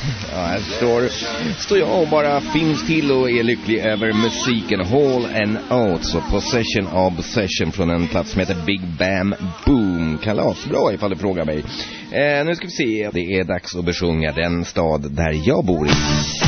Ja, här står jag och bara finns till och är lycklig över musiken. Hall and Oates och Possession Obsession från en plats som heter Big Bam Boom. Kalasbra ifall du frågar mig. Nu ska vi se, det är dags att besjunga den stad där jag bor i.